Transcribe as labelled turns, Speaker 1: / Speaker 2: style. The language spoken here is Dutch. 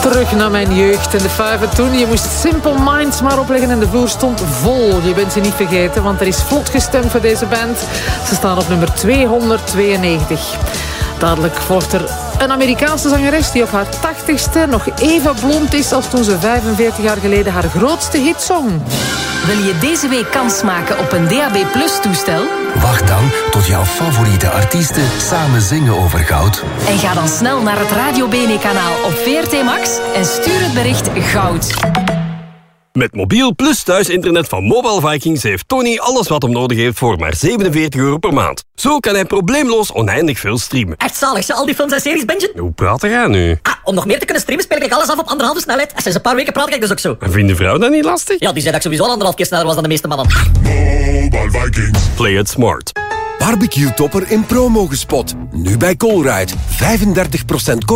Speaker 1: Terug naar mijn jeugd en de vijven toen. Je moest Simple Minds maar opleggen en de vloer stond vol. Je bent ze niet vergeten, want er is vlot gestemd voor deze band. Ze staan op nummer 292. Dadelijk volgt er een Amerikaanse zangeres die op haar 80ste nog even blond is als toen ze 45 jaar geleden haar grootste hit zong.
Speaker 2: Wil je deze week kans maken op een DAB+ toestel?
Speaker 3: Wacht dan tot jouw favoriete artiesten samen zingen over goud.
Speaker 2: En ga dan snel naar het Radio Bene-kanaal op VRT Max en stuur het bericht goud.
Speaker 4: Met mobiel plus thuisinternet van Mobile Vikings heeft Tony alles wat hem nodig heeft voor maar €47 per maand. Zo kan hij probleemloos oneindig veel streamen.
Speaker 5: Echt zalig, al die films en series bingen?
Speaker 4: Hoe praat jij nu?
Speaker 5: Om nog meer te kunnen streamen speel ik alles af op 1,5 snelheid. En sinds een paar weken praat ik dus ook zo.
Speaker 4: En vindt de vrouw dat niet lastig?
Speaker 5: Ja, die zei dat ik sowieso 1,5 keer sneller was dan de meeste mannen.
Speaker 6: Mobile Vikings.
Speaker 4: Play it smart.
Speaker 3: Barbecue Topper in promo gespot. Nu bij Colruyt. 35%